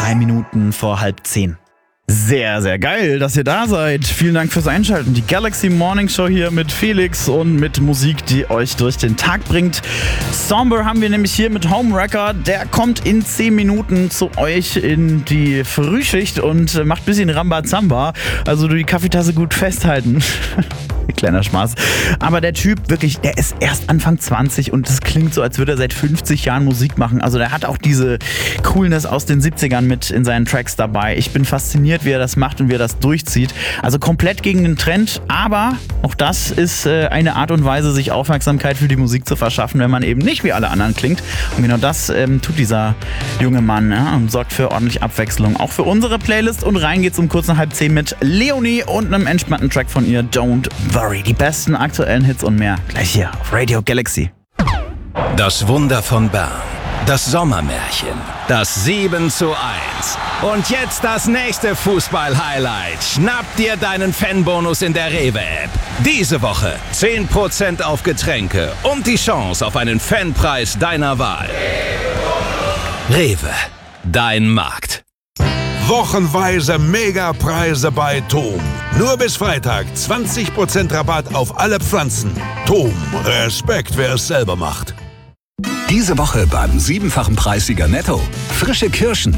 3 Minuten vor 9:30. Sehr, sehr geil, dass ihr da seid. Vielen Dank fürs Einschalten. Die Galaxy Morning Show hier mit Felix und mit Musik, die euch durch den Tag bringt. Somber haben wir nämlich hier mit Homewrecker. Der kommt in 10 Minuten zu euch in die Frühschicht und macht ein bisschen Rambazamba. Also du die Kaffeetasse gut festhalten. Kleiner Spaß. Aber der Typ, wirklich, der ist erst Anfang 20 und es klingt so, als würde er seit 50 Jahren Musik machen. Also der hat auch diese Coolness aus den 70ern mit in seinen Tracks dabei. Ich bin fasziniert, wie er das macht und wie er das durchzieht. Also komplett gegen den Trend, aber auch das ist eine Art und Weise, sich Aufmerksamkeit für die Musik zu verschaffen, wenn man eben nicht wie alle anderen klingt. Und genau das tut dieser junge Mann, ja, und sorgt für ordentlich Abwechslung. Auch für unsere Playlist. Und rein geht's um kurz nach 9:30 mit Leonie und einem entspannten Track von ihr, Don't Worry. Die besten aktuellen Hits und mehr gleich hier auf Radio Galaxy. Das Wunder von Bern. Das Sommermärchen. Das 7:1. Und jetzt das nächste Fußball-Highlight. Schnapp dir deinen Fanbonus in der Rewe-App. Diese Woche 10% auf Getränke und die Chance auf einen Fanpreis deiner Wahl. Rewe. Dein Markt. Wochenweise Megapreise bei Tom. Nur bis Freitag 20% Rabatt auf alle Pflanzen. Tom, Respekt, wer es selber macht. Diese Woche beim 7-fachen Preissieger Netto. Frische Kirschen